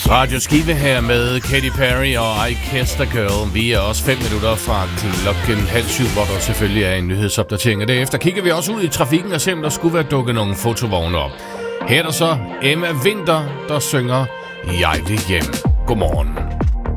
Radio Skive her med Katy Perry og I Kissed a Girl. Vi er også 5 minutter fra klokken 6:30, hvor der selvfølgelig er en nyhedsopdatering. Og derefter kigger vi også ud i trafikken og ser, om der skulle være dukket nogle fotovogne op. Her er der så Emma Winther, der synger Jeg vil hjem. Godmorgen.